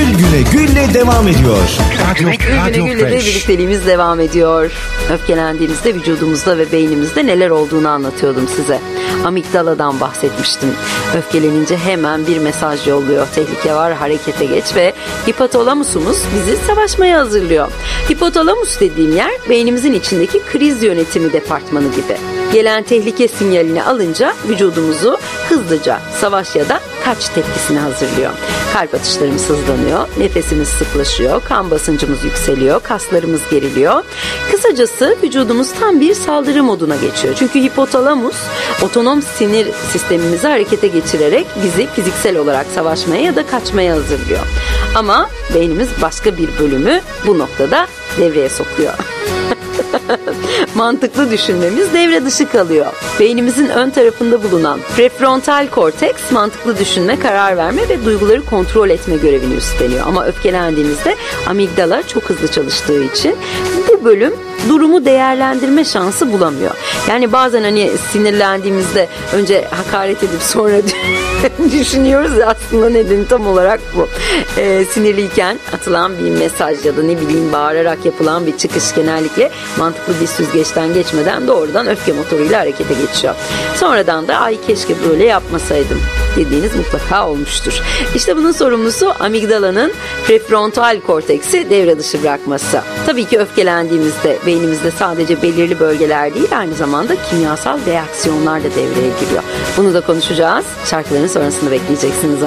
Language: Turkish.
Gül Güne Gül'le devam ediyor. Gül Güne Gül'le de birlikteliğimiz devam ediyor. Öfkelendiğimizde vücudumuzda ve beynimizde neler olduğunu anlatıyordum size. Amigdaladan bahsetmiştim. Öfkelenince hemen bir mesaj yolluyor. Tehlike var, harekete geç ve hipotalamusumuz bizi savaşmaya hazırlıyor. Hipotalamus dediğim yer beynimizin içindeki kriz yönetimi departmanı gibi. Gelen tehlike sinyalini alınca vücudumuzu hızlıca savaş ya da kaç tepkisini hazırlıyor. Kalp atışlarımız hızlanıyor, nefesimiz sıklaşıyor, kan basıncımız yükseliyor, kaslarımız geriliyor. Kısacası vücudumuz tam bir saldırı moduna geçiyor. Çünkü hipotalamus otonom sinir sistemimizi harekete geçirerek bizi fiziksel olarak savaşmaya ya da kaçmaya hazırlıyor. Ama beynimiz başka bir bölümü bu noktada devreye sokuyor. Mantıklı düşünmemiz devre dışı kalıyor. Beynimizin ön tarafında bulunan prefrontal korteks mantıklı düşünme, karar verme ve duyguları kontrol etme görevini üstleniyor. Ama öfkelendiğimizde amigdala çok hızlı çalıştığı için bu bölüm durumu değerlendirme şansı bulamıyor. Yani bazen hani sinirlendiğimizde önce hakaret edip sonra düşünüyoruz ya, aslında nedeni tam olarak bu. Sinirliyken atılan bir mesaj ya da ne bileyim bağırarak yapılan bir çıkış genellikle mantıklı bir süzgeçten geçmeden doğrudan öfke motoruyla harekete geçiyor. Sonradan da ay keşke böyle yapmasaydım dediğiniz mutlaka olmuştur. İşte bunun sorumlusu amigdalanın prefrontal korteksi devre dışı bırakması. Tabii ki öfkelendiğimizde beynimizde sadece belirli bölgeler değil, aynı zamanda kimyasal reaksiyonlar da devreye giriyor. Bunu da konuşacağız. Şarkıların sonrasında bekleyeceksiniz